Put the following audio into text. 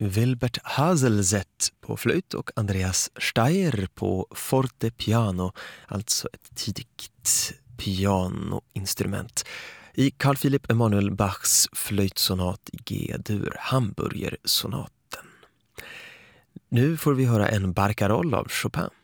Wilbert Haselzett på flöjt och Andreas Steyr på fortepiano, alltså ett tidigt pianoinstrument, i Carl Philipp Emanuel Bachs flöjtsonat i G-dur, Hamburgersonaten. Nu får vi höra en barcaroll av Chopin.